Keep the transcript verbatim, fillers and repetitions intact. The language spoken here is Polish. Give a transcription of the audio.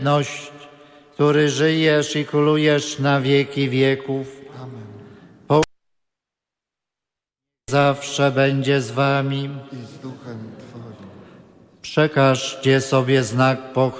Ność, który żyjesz i królujesz na wieki wieków. Amen. Po... Zawsze będzie z wami. I z duchem Twoim. Przekażcie sobie znak pokoju.